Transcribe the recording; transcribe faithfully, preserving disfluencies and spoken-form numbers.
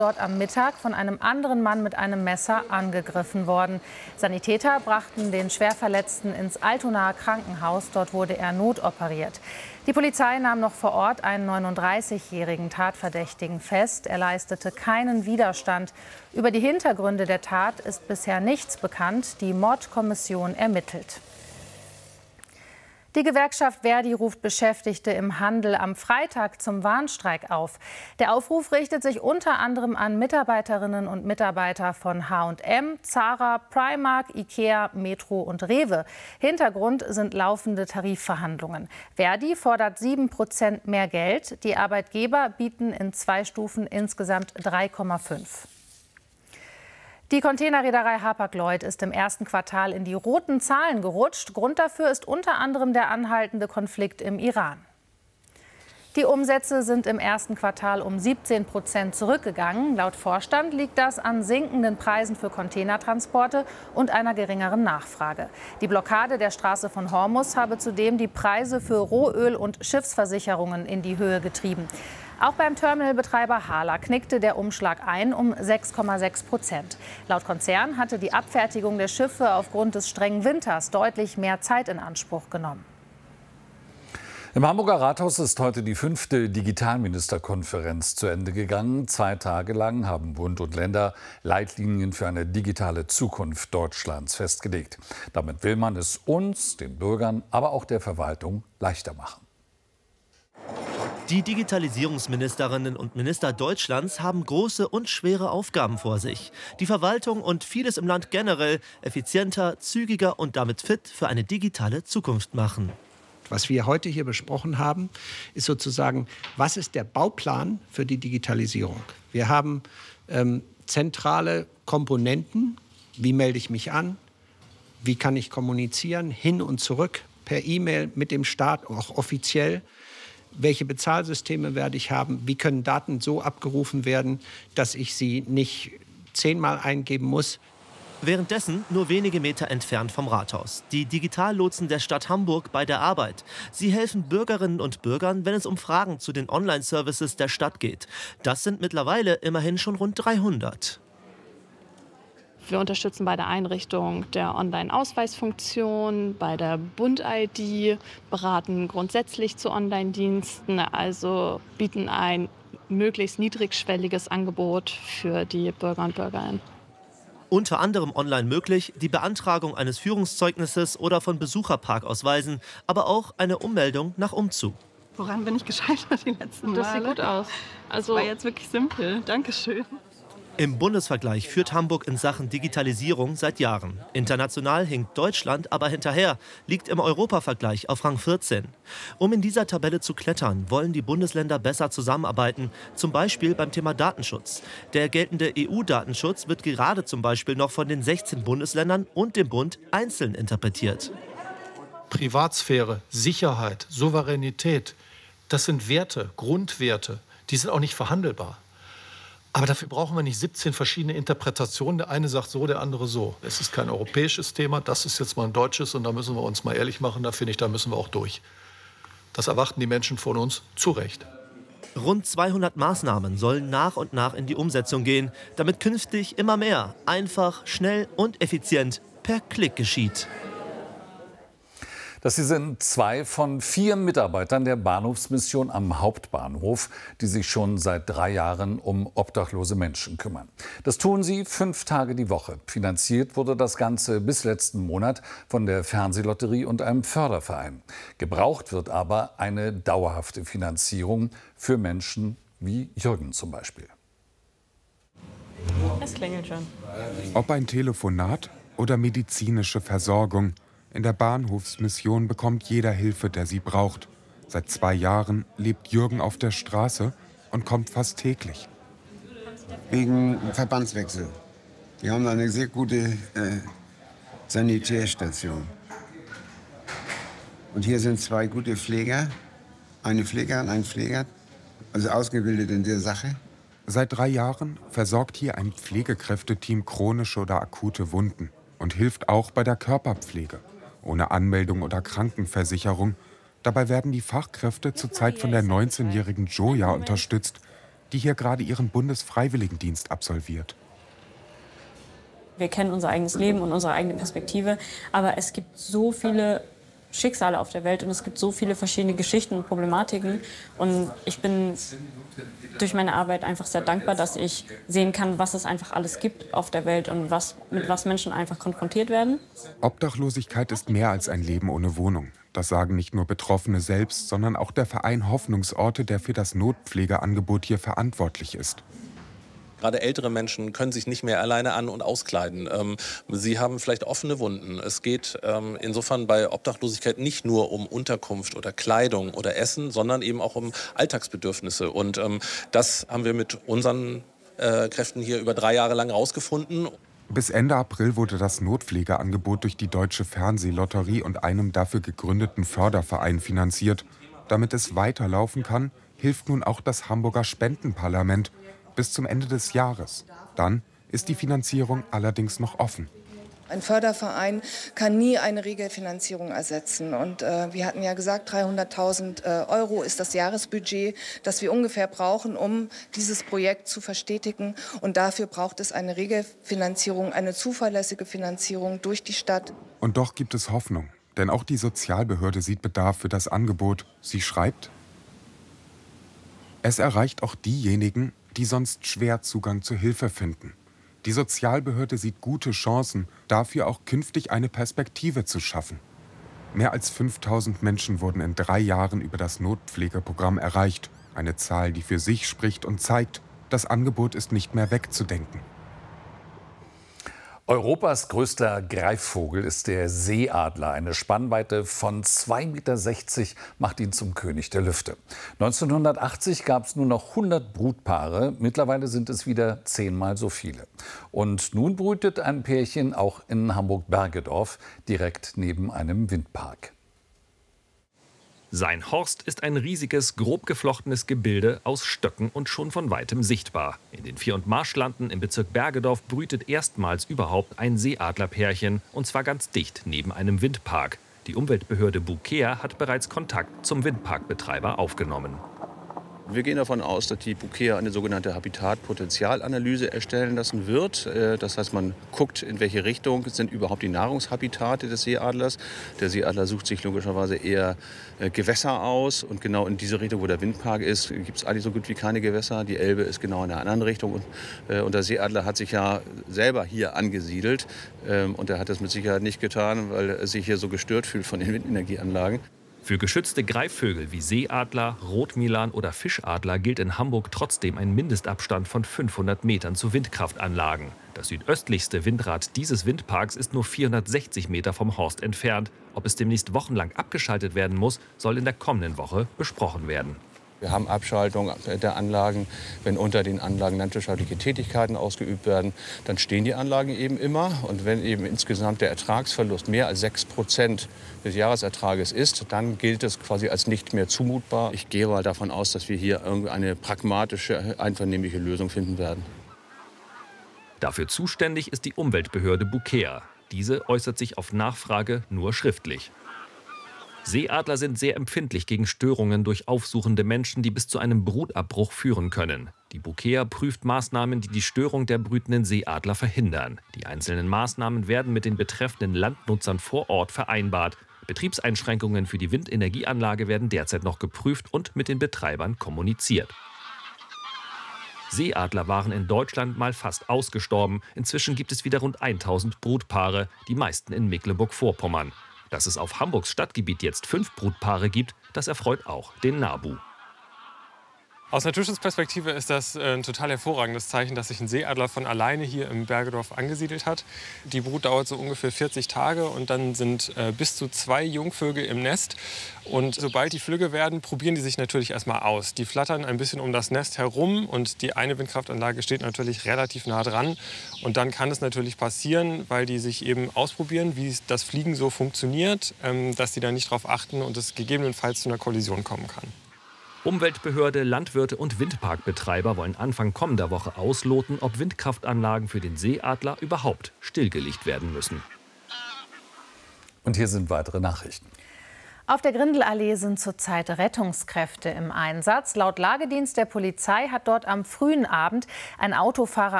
dort am Mittag von einem anderen Mann mit einem Messer angegriffen worden. Sanitäter brachten den Schwerverletzten ins Altonaer Krankenhaus. Dort wurde er notoperiert. Die Polizei nahm noch vor Ort einen neununddreißigjährigen Tatverdächtigen fest. Er leistete keinen Widerstand. Über die Hintergründe der Tat ist bisher nichts bekannt. Die Mordkommission ermittelt. Die Gewerkschaft Verdi ruft Beschäftigte im Handel am Freitag zum Warnstreik auf. Der Aufruf richtet sich unter anderem an Mitarbeiterinnen und Mitarbeiter von H und M, Zara, Primark, Ikea, Metro und Rewe. Hintergrund sind laufende Tarifverhandlungen. Verdi fordert sieben Prozent mehr Geld. Die Arbeitgeber bieten in zwei Stufen insgesamt drei Komma fünf. Die Containerreederei Hapag-Lloyd ist im ersten Quartal in die roten Zahlen gerutscht. Grund dafür ist unter anderem der anhaltende Konflikt im Iran. Die Umsätze sind im ersten Quartal um siebzehn Prozent zurückgegangen. Laut Vorstand liegt das an sinkenden Preisen für Containertransporte und einer geringeren Nachfrage. Die Blockade der Straße von Hormuz habe zudem die Preise für Rohöl und Schiffsversicherungen in die Höhe getrieben. Auch beim Terminalbetreiber Hala knickte der Umschlag ein um sechs Komma sechs Prozent. Laut Konzern hatte die Abfertigung der Schiffe aufgrund des strengen Winters deutlich mehr Zeit in Anspruch genommen. Im Hamburger Rathaus ist heute die fünfte Digitalministerkonferenz zu Ende gegangen. Zwei Tage lang haben Bund und Länder Leitlinien für eine digitale Zukunft Deutschlands festgelegt. Damit will man es uns, den Bürgern, aber auch der Verwaltung leichter machen. Die Digitalisierungsministerinnen und Minister Deutschlands haben große und schwere Aufgaben vor sich. Die Verwaltung und vieles im Land generell effizienter, zügiger und damit fit für eine digitale Zukunft machen. Was wir heute hier besprochen haben, ist sozusagen, was ist der Bauplan für die Digitalisierung? Wir haben ähm, zentrale Komponenten. Wie melde ich mich an? Wie kann ich kommunizieren? Hin und zurück per E-Mail mit dem Staat, auch offiziell. Welche Bezahlsysteme werde ich haben? Wie können Daten so abgerufen werden, dass ich sie nicht zehnmal eingeben muss? Währenddessen nur wenige Meter entfernt vom Rathaus. Die Digitallotsen der Stadt Hamburg bei der Arbeit. Sie helfen Bürgerinnen und Bürgern, wenn es um Fragen zu den Online-Services der Stadt geht. Das sind mittlerweile immerhin schon rund dreihundert. Wir unterstützen bei der Einrichtung der Online-Ausweisfunktion, bei der Bund-I D, beraten grundsätzlich zu Online-Diensten, also bieten ein möglichst niedrigschwelliges Angebot für die Bürger und Bürgerinnen. Unter anderem online möglich die Beantragung eines Führungszeugnisses oder von Besucherparkausweisen, aber auch eine Ummeldung nach Umzug. Woran bin ich gescheitert die letzten Male? Das sieht gut aus. Also war jetzt wirklich simpel. Dankeschön. Im Bundesvergleich führt Hamburg in Sachen Digitalisierung seit Jahren. International hinkt Deutschland aber hinterher, liegt im Europavergleich auf Rang vierzehn. Um in dieser Tabelle zu klettern, wollen die Bundesländer besser zusammenarbeiten, zum Beispiel beim Thema Datenschutz. Der geltende E U-Datenschutz wird gerade zum Beispiel noch von den sechzehn Bundesländern und dem Bund einzeln interpretiert. Privatsphäre, Sicherheit, Souveränität, das sind Werte, Grundwerte, die sind auch nicht verhandelbar. Aber dafür brauchen wir nicht siebzehn verschiedene Interpretationen. Der eine sagt so, der andere so. Es ist kein europäisches Thema, das ist jetzt mal ein deutsches und da müssen wir uns mal ehrlich machen. Da finde ich, da müssen wir auch durch. Das erwarten die Menschen von uns zu Recht. Rund zweihundert Maßnahmen sollen nach und nach in die Umsetzung gehen, damit künftig immer mehr einfach, schnell und effizient per Klick geschieht. Das hier sind zwei von vier Mitarbeitern der Bahnhofsmission am Hauptbahnhof, die sich schon seit drei Jahren um obdachlose Menschen kümmern. Das tun sie fünf Tage die Woche. Finanziert wurde das Ganze bis letzten Monat von der Fernsehlotterie und einem Förderverein. Gebraucht wird aber eine dauerhafte Finanzierung für Menschen wie Jürgen zum Beispiel. Es klingelt schon. Ob ein Telefonat oder medizinische Versorgung. In der Bahnhofsmission bekommt jeder Hilfe, der sie braucht. Seit zwei Jahren lebt Jürgen auf der Straße und kommt fast täglich. Wegen Verbandswechsel. Wir haben eine sehr gute äh, Sanitärstation. Und hier sind zwei gute Pfleger, eine Pflegerin, ein Pfleger, also ausgebildet in der Sache. Seit drei Jahren versorgt hier ein Pflegekräfteteam chronische oder akute Wunden und hilft auch bei der Körperpflege. Ohne Anmeldung oder Krankenversicherung. Dabei werden die Fachkräfte zurzeit von der neunzehnjährigen Joja unterstützt. die hier gerade ihren Bundesfreiwilligendienst absolviert. Wir kennen unser eigenes Leben und unsere eigene Perspektive, aber es gibt so viele Schicksale auf der Welt und es gibt so viele verschiedene Geschichten und Problematiken. Und ich bin durch meine Arbeit einfach sehr dankbar, dass ich sehen kann, was es einfach alles gibt auf der Welt und was, mit was Menschen einfach konfrontiert werden. Obdachlosigkeit ist mehr als ein Leben ohne Wohnung. Das sagen nicht nur Betroffene selbst, sondern auch der Verein Hoffnungsorte, der für das Notpflegeangebot hier verantwortlich ist. Gerade ältere Menschen können sich nicht mehr alleine an- und auskleiden. Ähm, sie haben vielleicht offene Wunden. Es geht ähm, insofern bei Obdachlosigkeit nicht nur um Unterkunft oder Kleidung oder Essen, sondern eben auch um Alltagsbedürfnisse. Und ähm, das haben wir mit unseren äh, Kräften hier über drei Jahre lang herausgefunden. Bis Ende April wurde das Notpflegeangebot durch die Deutsche Fernsehlotterie und einem dafür gegründeten Förderverein finanziert. Damit es weiterlaufen kann, hilft nun auch das Hamburger Spendenparlament bis zum Ende des Jahres. Dann ist die Finanzierung allerdings noch offen. Ein Förderverein kann nie eine Regelfinanzierung ersetzen. Und äh, wir hatten ja gesagt, dreihunderttausend äh, Euro ist das Jahresbudget, das wir ungefähr brauchen, um dieses Projekt zu verstetigen. Und dafür braucht es eine Regelfinanzierung, eine zuverlässige Finanzierung durch die Stadt. Und doch gibt es Hoffnung. Denn auch die Sozialbehörde sieht Bedarf für das Angebot. Sie schreibt: Es erreicht auch diejenigen, die sonst schwer Zugang zur Hilfe finden. Die Sozialbehörde sieht gute Chancen, dafür auch künftig eine Perspektive zu schaffen. Mehr als fünftausend Menschen wurden in drei Jahren über das Notpflegeprogramm erreicht. Eine Zahl, die für sich spricht und zeigt, das Angebot ist nicht mehr wegzudenken. Europas größter Greifvogel ist der Seeadler. Eine Spannweite von zwei Meter sechzig macht ihn zum König der Lüfte. neunzehnhundertachtzig gab es nur noch hundert Brutpaare. Mittlerweile sind es wieder zehnmal so viele. Und nun brütet ein Pärchen auch in Hamburg-Bergedorf, direkt neben einem Windpark. Sein Horst ist ein riesiges, grob geflochtenes Gebilde aus Stöcken und schon von weitem sichtbar. In den Vier- und Marschlanden im Bezirk Bergedorf brütet erstmals überhaupt ein Seeadlerpärchen, und zwar ganz dicht neben einem Windpark. Die Umweltbehörde Bukea hat bereits Kontakt zum Windparkbetreiber aufgenommen. Wir gehen davon aus, dass die Bukea eine sogenannte Habitatpotenzialanalyse erstellen lassen wird. Das heißt, man guckt, in welche Richtung sind überhaupt die Nahrungshabitate des Seeadlers. Der Seeadler sucht sich logischerweise eher Gewässer aus. Und genau in diese Richtung, wo der Windpark ist, gibt es eigentlich so gut wie keine Gewässer. Die Elbe ist genau in einer anderen Richtung. Und der Seeadler hat sich ja selber hier angesiedelt. Und er hat das mit Sicherheit nicht getan, weil er sich hier so gestört fühlt von den Windenergieanlagen. Für geschützte Greifvögel wie Seeadler, Rotmilan oder Fischadler gilt in Hamburg trotzdem ein Mindestabstand von fünfhundert Metern zu Windkraftanlagen. Das südöstlichste Windrad dieses Windparks ist nur vierhundertsechzig Meter vom Horst entfernt. Ob es demnächst wochenlang abgeschaltet werden muss, soll in der kommenden Woche besprochen werden. Wir haben Abschaltung der Anlagen, wenn unter den Anlagen landwirtschaftliche Tätigkeiten ausgeübt werden, dann stehen die Anlagen eben immer. Und wenn eben insgesamt der Ertragsverlust mehr als sechs Prozent des Jahresertrages ist, dann gilt es quasi als nicht mehr zumutbar. Ich gehe mal davon aus, dass wir hier eine pragmatische, einvernehmliche Lösung finden werden. Dafür zuständig ist die Umweltbehörde Bukea. Diese äußert sich auf Nachfrage nur schriftlich. Seeadler sind sehr empfindlich gegen Störungen durch aufsuchende Menschen, die bis zu einem Brutabbruch führen können. Die Bukea prüft Maßnahmen, die die Störung der brütenden Seeadler verhindern. Die einzelnen Maßnahmen werden mit den betreffenden Landnutzern vor Ort vereinbart. Betriebseinschränkungen für die Windenergieanlage werden derzeit noch geprüft und mit den Betreibern kommuniziert. Seeadler waren in Deutschland mal fast ausgestorben. Inzwischen gibt es wieder rund tausend Brutpaare, die meisten in Mecklenburg-Vorpommern. Dass es auf Hamburgs Stadtgebiet jetzt fünf Brutpaare gibt, das erfreut auch den NABU. Aus Naturschutzperspektive ist das ein total hervorragendes Zeichen, dass sich ein Seeadler von alleine hier im Bergedorf angesiedelt hat. Die Brut dauert so ungefähr vierzig Tage und dann sind äh, bis zu zwei Jungvögel im Nest. Und sobald die Flügge werden, probieren die sich natürlich erstmal aus. Die flattern ein bisschen um das Nest herum und die eine Windkraftanlage steht natürlich relativ nah dran. Und dann kann es natürlich passieren, weil die sich eben ausprobieren, wie das Fliegen so funktioniert, ähm, dass die da nicht drauf achten und es gegebenenfalls zu einer Kollision kommen kann. Umweltbehörde, Landwirte und Windparkbetreiber wollen Anfang kommender Woche ausloten, ob Windkraftanlagen für den Seeadler überhaupt stillgelegt werden müssen. Und hier sind weitere Nachrichten. Auf der Grindelallee sind zurzeit Rettungskräfte im Einsatz. Laut Lagedienst der Polizei hat dort am frühen Abend ein Autofahrer